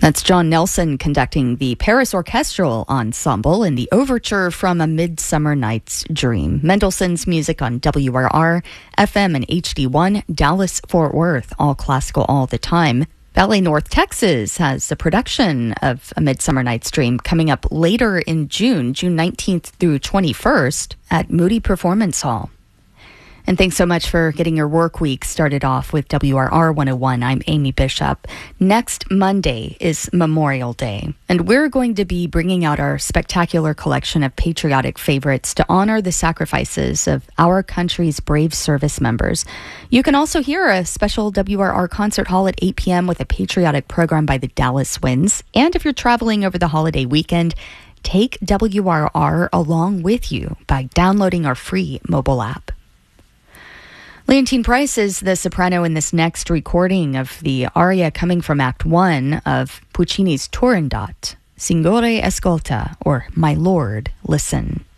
That's John Nelson conducting the Paris Orchestral Ensemble in the overture from A Midsummer Night's Dream. Mendelssohn's music on WRR, FM and HD1, Dallas-Fort Worth, all classical all the time. Ballet North Texas has a production of A Midsummer Night's Dream coming up later in June 19th through 21st at Moody Performance Hall. And thanks so much for getting your work week started off with WRR 101. I'm Amy Bishop. Next Monday is Memorial Day, and we're going to be bringing out our spectacular collection of patriotic favorites to honor the sacrifices of our country's brave service members. You can also hear a special WRR concert hall at 8 p.m. with a patriotic program by the Dallas Winds. And if you're traveling over the holiday weekend, take WRR along with you by downloading our free mobile app. Leontine Price is the soprano in this next recording of the aria coming from Act 1 of Puccini's Turandot, Signore Ascolta, or My Lord, Listen.